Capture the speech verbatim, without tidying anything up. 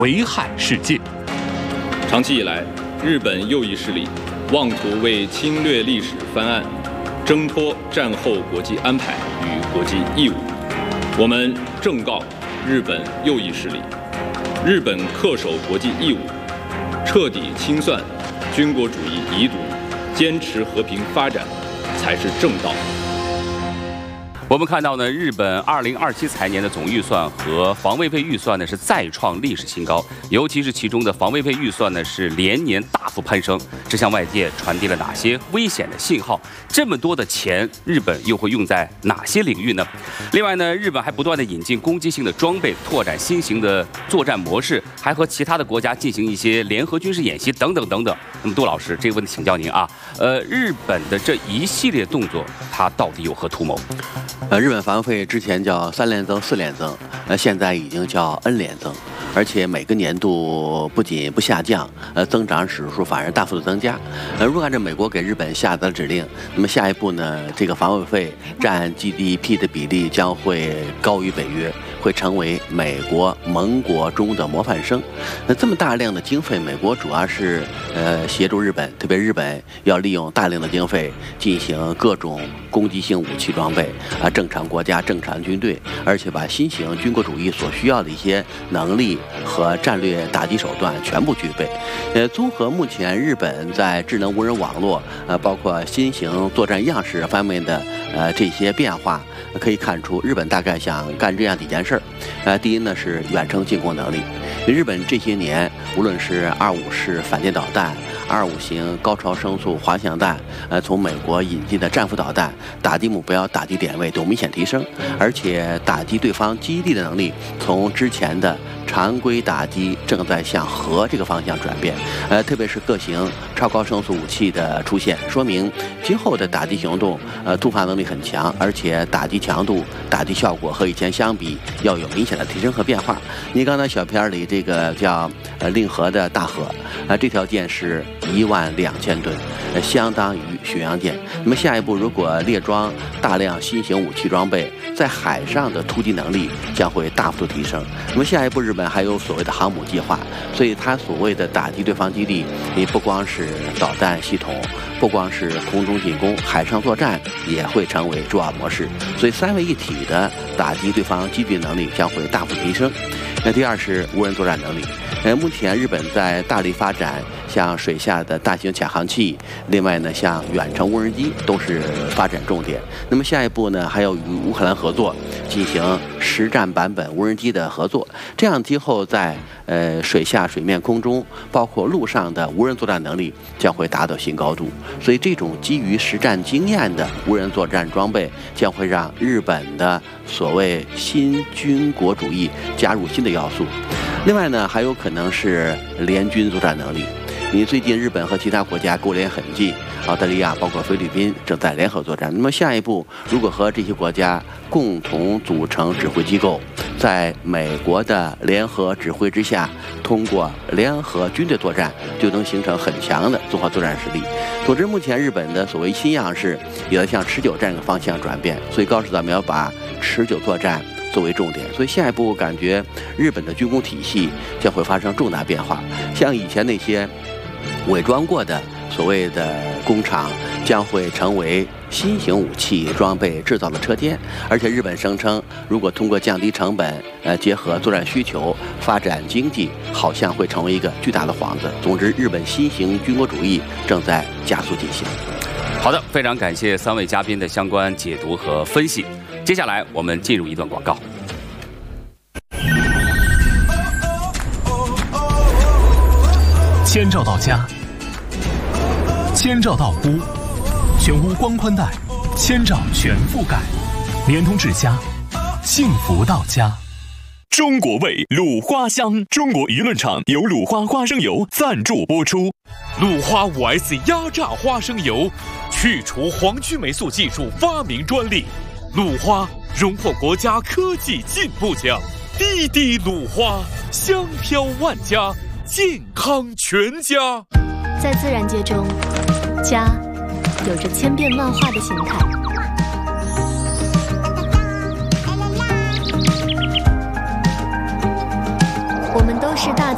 危害世界。 长期以来，日本右翼势力妄图为侵略历史翻案，挣脱战后国际安排与国际义务。我们正告日本右翼势力，日本恪守国际义务，彻底清算军国主义遗毒，坚持和平发展才是正道。 我们看到呢，日本二零二七财年的总预算和防卫费预算呢是再创历史新高，尤其是其中的防卫费预算呢是连年大幅攀升，这向外界传递了哪些危险的信号？这么多的钱，日本又会用在哪些领域呢？另外呢，日本还不断的引进攻击性的装备，拓展新型的作战模式，还和其他的国家进行一些联合军事演习等等等等。那么杜老师，这个问题请教您啊，呃，日本的这一系列动作，它到底有何图谋？ 呃，日本防卫费之前叫三连增、四连增，呃，现在已经叫 N 连增，而且每个年度不仅不下降，呃，增长指数反而大幅的增加。呃，如果按照美国给日本下达的指令，那么下一步呢，这个防卫费占 G D P 的比例将会高于北约，会成为美国盟国中的模范生。那这么大量的经费，美国主要是呃协助日本，特别日本要利用大量的经费进行各种攻击性武器装备啊。正常国家、正常军队，而且把新型军国主义所需要的一些能力和战略打击手段全部具备。呃，综合目前日本在智能无人网络、呃，包括新型作战样式方面的呃这些变化，可以看出日本大概想干这样几件事儿。呃，第一呢是远程进攻能力。日本这些年，无论是二五式反舰导弹、二五型高超声速滑翔弹，呃，从美国引进的战斧导弹，打击目标、打击点位都明显提升，而且打击对方基地的能力，从之前的常规打击正在向核这个方向转变。呃，特别是各型超高声速武器的出现，说明今后的打击行动，呃，突发能力很强，而且打击强度、打击效果和以前相比要有明显的提升和变化。你刚才小片里这个叫呃令和的大和，呃，这条舰是一万两千吨，呃，相当于巡洋舰。那么下一步，如果列装大量新型武器装备，在海上的突击能力将会大幅度提升。那么下一步，日本还有所谓的航母计划，所以它所谓的打击对方基地，你不光是导弹系统，不光是空中进攻，海上作战也会成为主要模式。所以三位一体的打击对方基地能力将会大幅提升。那第二是无人作战能力。呃，目前日本在大力发展像水下的大型潜航器，另外呢，像远程无人机都是发展重点。那么下一步呢，还要与乌克兰合作，进行实战版本无人机的合作，这样今后在呃水下、水面、空中，包括陆上的无人作战能力将会达到新高度。所以这种基于实战经验的无人作战装备，将会让日本的所谓新军国主义加入新的要素。另外呢，还有可能是联军作战能力。你最近日本和其他国家勾连很近，澳大利亚包括菲律宾正在联合作战。那么下一步，如果和这些国家共同组成指挥机构，在美国的联合指挥之下，通过联合军队作战，就能形成很强的综合作战实力。总之，目前日本的所谓新样式也要向持久战的方向转变，所以高市早苗把持久作战作为重点。所以下一步，我感觉日本的军工体系将会发生重大变化，像以前那些伪装过的所谓的工厂将会成为新型武器装备制造的车间，而且日本声称，如果通过降低成本，呃，结合作战需求发展经济，好像会成为一个巨大的幌子。总之，日本新型军国主义正在加速进行。 好的，非常感谢三位嘉宾的相关解读和分析。接下来我们进入一段广告。 千兆到家，千兆到屋，全屋光宽带，千兆全覆盖，联通至家，幸福到家。中国味鲁花香，中国舆论场由鲁花花生油赞助播出。 鲁花 五 S 压榨花生油，去除黄曲霉素技术发明专利，鲁花荣获国家科技进步奖。滴滴鲁花，香飘万家，健康全家。 在自然界中，家有着千变万化的形态。我们都是大自